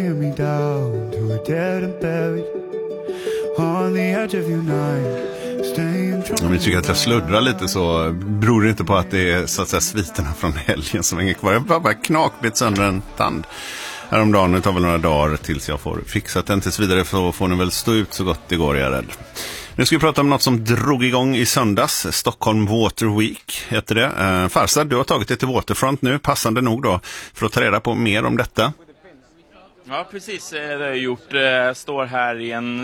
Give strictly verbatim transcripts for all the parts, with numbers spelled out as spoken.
laying me down to a dead and buried on the edge of your night. Om ni tycker att jag sluddrar lite så beror det inte på att det är så att säga sviterna från helgen som hänger kvar. Jag bara, bara knakbit sönder en tand häromdagen. Det tar väl några dagar tills jag får fixat den. Tills vidare så får ni väl stå ut så gott det går, jag är rädd. Nu ska vi prata om något som drog igång i söndags. Stockholm Water Week heter det. Eh, Farsad, du har tagit det till Waterfront nu, passande nog då, för att ta reda på mer om detta. Ja, precis. Det har jag gjort. Står här i en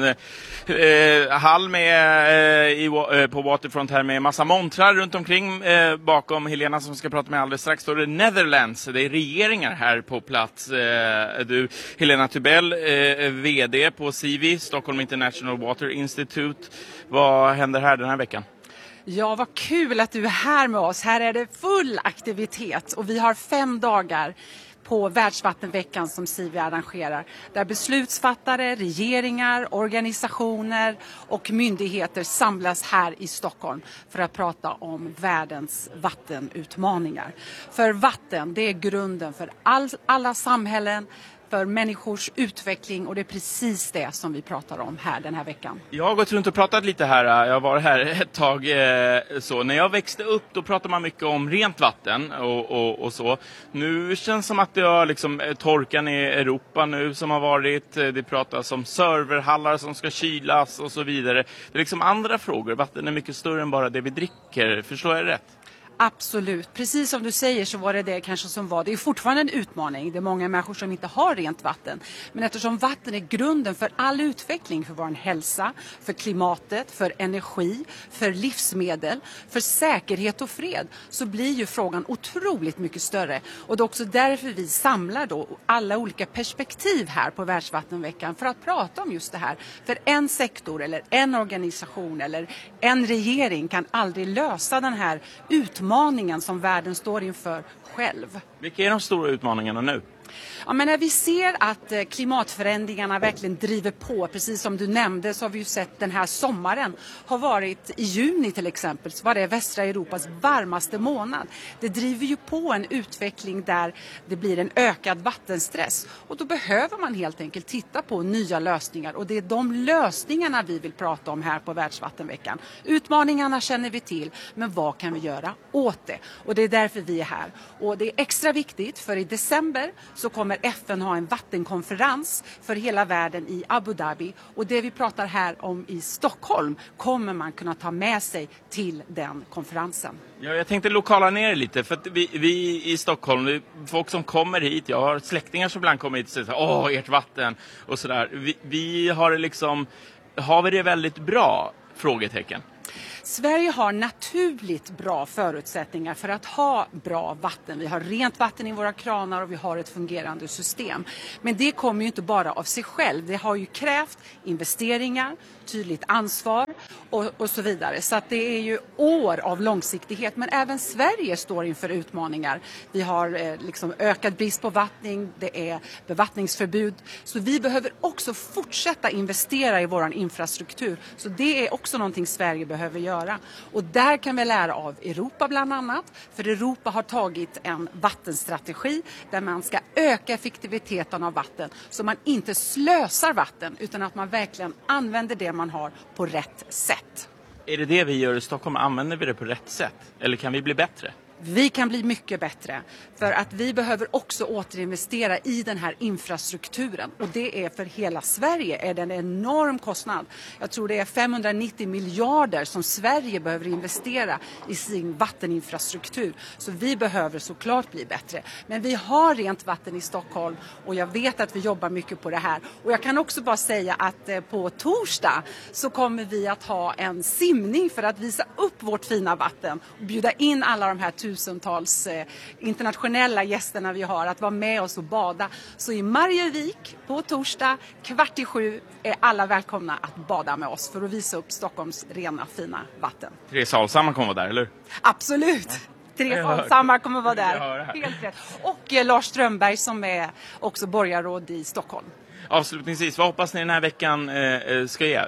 eh, hall med, eh, i, eh, på Waterfront här med massa montrar runt omkring. Eh, bakom Helena som ska prata med alldeles strax står det Netherlands. Det är regeringar här på plats. Eh, du, Helena Tubell, eh, vd på C I V I, Stockholm International Water Institute. Vad händer här den här veckan? Ja, vad kul att du är här med oss. Här är det full aktivitet och vi har fem dagar på Världsvattenveckan som C I V I arrangerar, där beslutsfattare, regeringar, organisationer och myndigheter samlas här i Stockholm för att prata om världens vattenutmaningar. För vatten, det är grunden för all, alla samhällen, för människors utveckling, och det är precis det som vi pratar om här den här veckan. Jag har gått runt och pratat lite här, jag var här ett tag eh, så. När jag växte upp då pratade man mycket om rent vatten och, och, och så. Nu känns det som att det har liksom torkan i Europa nu som har varit. Det pratas om serverhallar som ska kylas och så vidare. Det är liksom andra frågor. Vatten är mycket större än bara det vi dricker. Förstår jag rätt? Absolut. Precis som du säger så var det det kanske som var. Det är fortfarande en utmaning. Det är många människor som inte har rent vatten. Men eftersom vatten är grunden för all utveckling, för vår hälsa, för klimatet, för energi, för livsmedel, för säkerhet och fred, så blir ju frågan otroligt mycket större. Och det är också därför vi samlar då alla olika perspektiv här på Världsvattenveckan för att prata om just det här. För en sektor eller en organisation eller en regering kan aldrig lösa den här utmaningen utmaningen som världen står inför själv. Vilka är de stora utmaningarna nu? Ja, men när vi ser att klimatförändringarna verkligen driver på, precis som du nämnde, så har vi ju sett den här sommaren har varit i juni till exempel, så var det västra Europas varmaste månad. Det driver ju på en utveckling där det blir en ökad vattenstress, och då behöver man helt enkelt titta på nya lösningar, och det är de lösningarna vi vill prata om här på Världsvattenveckan. Utmaningarna känner vi till, men vad kan vi göra åt det? Och det är därför vi är här. Och det är extra viktigt, för i december så kommer F N ha en vattenkonferens för hela världen i Abu Dhabi, och det vi pratar här om i Stockholm kommer man kunna ta med sig till den konferensen. Ja, jag tänkte lokala ner lite, för att vi, vi i Stockholm, vi, folk som kommer hit, jag har släktingar som ibland kommer hit och säger åh, ert vatten och sådär. Vi, vi har det liksom, har vi det väldigt bra? Frågetecken. Sverige har naturligt bra förutsättningar för att ha bra vatten. Vi har rent vatten i våra kranar och vi har ett fungerande system. Men det kommer ju inte bara av sig själv. Det har ju krävt investeringar, tydligt ansvar och, och så vidare. Så att det är ju år av långsiktighet. Men även Sverige står inför utmaningar. Vi har eh, liksom ökad brist på vattning, det är bevattningsförbud. Så vi behöver också fortsätta investera i vår infrastruktur. Så det är också någonting Sverige behöver göra. Och där kan vi lära av Europa bland annat. För Europa har tagit en vattenstrategi där man ska öka effektiviteten av vatten. Så man inte slösar vatten, utan att man verkligen använder det man har på rätt sätt. Är det det vi gör i Stockholm? Använder vi det på rätt sätt? Eller kan vi bli bättre? Vi kan bli mycket bättre, för att vi behöver också återinvestera i den här infrastrukturen, och det är för hela Sverige är det en enorm kostnad. Jag tror det är femhundranittio miljarder som Sverige behöver investera i sin vatteninfrastruktur, så vi behöver såklart bli bättre. Men vi har rent vatten i Stockholm och jag vet att vi jobbar mycket på det här, och jag kan också bara säga att på torsdag så kommer vi att ha en simning för att visa upp vårt fina vatten och bjuda in alla de här tusentals eh, internationella gästerna vi har att vara med oss och bada. Så i Marjevik på torsdag kvart i sju är alla välkomna att bada med oss för att visa upp Stockholms rena fina vatten. Therese Alshammar kommer vara där, eller? Absolut! Therese Alshammar kommer vara där. Helt rätt. Och eh, Lars Strömberg som är också borgarråd i Stockholm. Avslutningsvis, vad hoppas ni den här veckan eh, ska ge?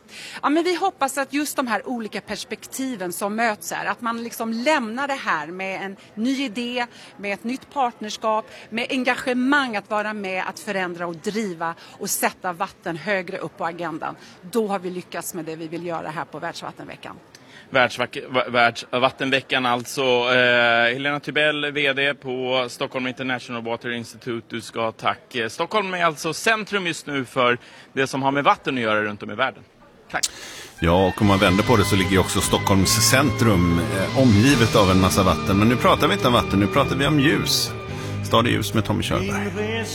Ja, men vi hoppas att just de här olika perspektiven som möts här, att man liksom lämnar det här med en ny idé, med ett nytt partnerskap, med engagemang att vara med, att förändra och driva och sätta vatten högre upp på agendan. Då har vi lyckats med det vi vill göra här på Världsvattenveckan. Världsvac- Världsvattenveckan alltså. Eh, Helena Tybell, vd på Stockholm International Water Institute. Du ska ha tack. Eh, Stockholm är alltså centrum just nu för det som har med vatten att göra runt om i världen. Tack. Ja, och om man vänder på det så ligger också Stockholms centrum eh, omgivet av en massa vatten. Men nu pratar vi inte om vatten, nu pratar vi om ljus. Stad i ljus med Tommy Körberg.